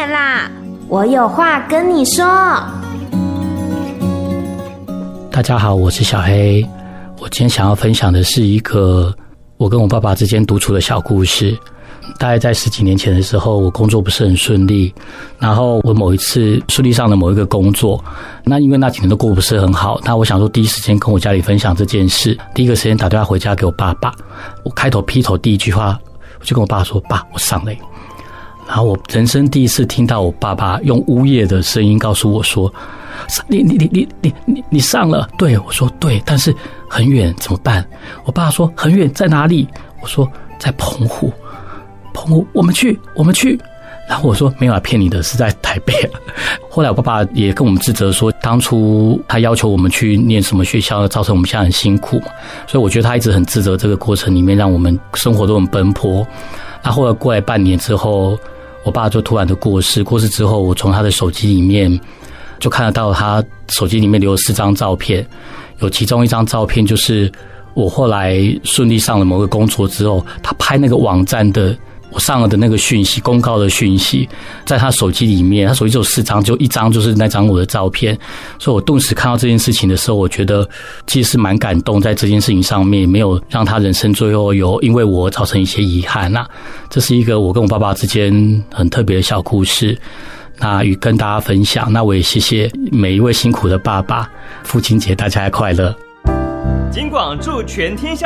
啦，我有话跟你说。 大家好，我是小黑。我今天想要分享的是一个我跟我爸爸之间独处的小故事。大概在10几年前的时候，我工作不是很顺利，然后我某一次顺利上了某一个工作，那因为那几年都过得不是很好，那我想说第一时间跟我家里分享这件事，第一个时间打电话回家给我爸爸。我开头劈头第一句话，我就跟我爸说：爸，我上了。然后我人生第一次听到我爸爸用呜咽的声音告诉我说：你上了？对，我说对，但是很远，怎么办？我爸说很远，在哪里？我说在澎湖，我们去。然后我说没有啊，骗你的，是在台北啊。后来我爸爸也跟我们自责说，当初他要求我们去念什么学校，造成我们现在很辛苦嘛，所以我觉得他一直很自责这个过程里面，让我们生活都很奔波。那后来过来半年之后，我爸就突然的过世之后，我从他的手机里面就看得到他手机里面留了4张照片，有其中一张照片就是我后来顺利上了某个工作之后，他拍那个网站的我上了的那个讯息，公告的讯息，在他手机里面，他手机只有4张，就1张就是那张我的照片。所以我顿时看到这件事情的时候，我觉得其实是蛮感动，在这件事情上面没有让他人生最后有因为我造成一些遗憾啊。这是一个我跟我爸爸之间很特别的小故事，那与跟大家分享。那我也谢谢每一位辛苦的爸爸，父亲节大家快乐。 金广祝全天下